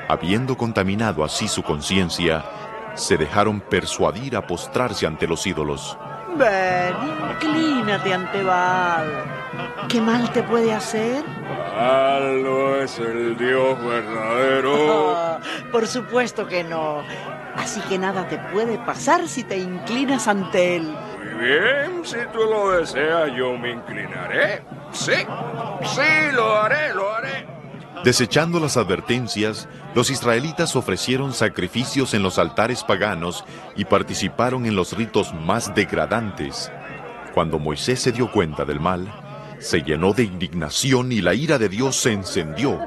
Habiendo contaminado así su conciencia, se dejaron persuadir a postrarse ante los ídolos. Ven, inclínate ante Baal. ¿Qué mal te puede hacer? Baal no es el Dios verdadero. Por supuesto que no. Así que nada te puede pasar si te inclinas ante él. Muy bien, si tú lo deseas, yo me inclinaré. Sí, lo haré. Desechando las advertencias, los israelitas ofrecieron sacrificios en los altares paganos y participaron en los ritos más degradantes. Cuando Moisés se dio cuenta del mal, se llenó de indignación y la ira de Dios se encendió.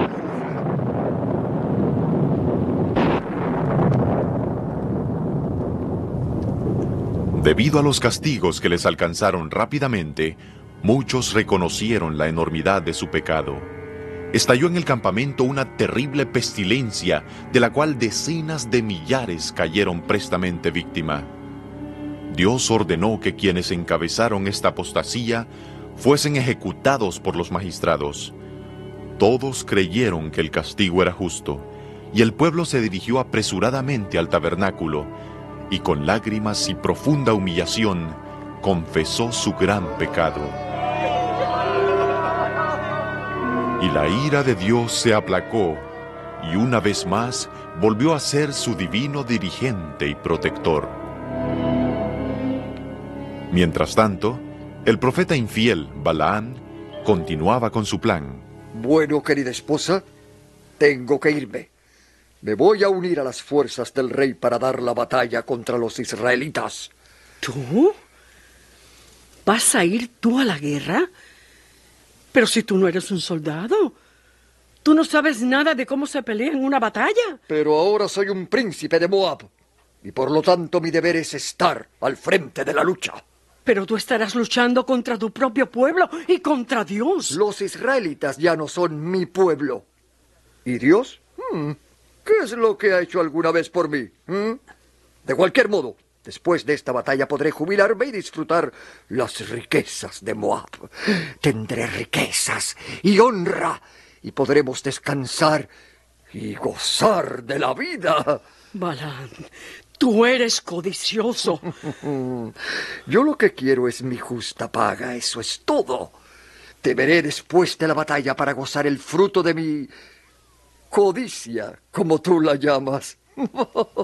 Debido a los castigos que les alcanzaron rápidamente, muchos reconocieron la enormidad de su pecado. Estalló en el campamento una terrible pestilencia, de la cual decenas de millares cayeron prestamente víctima. Dios ordenó que quienes encabezaron esta apostasía fuesen ejecutados por los magistrados. Todos creyeron que el castigo era justo, y el pueblo se dirigió apresuradamente al tabernáculo, y con lágrimas y profunda humillación confesó su gran pecado. Y la ira de Dios se aplacó, y una vez más volvió a ser su divino dirigente y protector. Mientras tanto, el profeta infiel, Balaam, continuaba con su plan. Bueno, querida esposa, tengo que irme. Me voy a unir a las fuerzas del rey para dar la batalla contra los israelitas. ¿Tú? ¿Vas a ir tú a la guerra? Pero si tú no eres un soldado, tú no sabes nada de cómo se pelea en una batalla. Pero ahora soy un príncipe de Moab, y por lo tanto mi deber es estar al frente de la lucha. Pero tú estarás luchando contra tu propio pueblo y contra Dios. Los israelitas ya no son mi pueblo. ¿Y Dios? ¿Qué es lo que ha hecho alguna vez por mí? De cualquier modo, después de esta batalla podré jubilarme y disfrutar las riquezas de Moab. Tendré riquezas y honra, y podremos descansar y gozar de la vida. Balaam, tú eres codicioso. Yo lo que quiero es mi justa paga, eso es todo. Te veré después de la batalla para gozar el fruto de mi codicia, como tú la llamas.